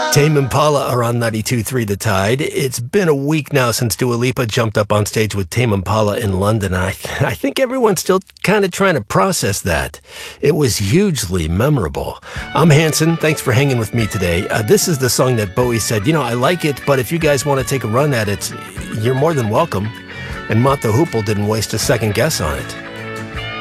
Tame Impala are on 92.3 The Tide. It's been a week now since Dua Lipa jumped up on stage with Tame Impala in London. I think everyone's still kind of trying to process that. It was hugely memorable. I'm Hanson. Thanks for hanging with me today. This is the song that Bowie said, I like it, but if you guys want to take a run at it, you're more than welcome. And Mott the Hoople didn't waste a second guess on it.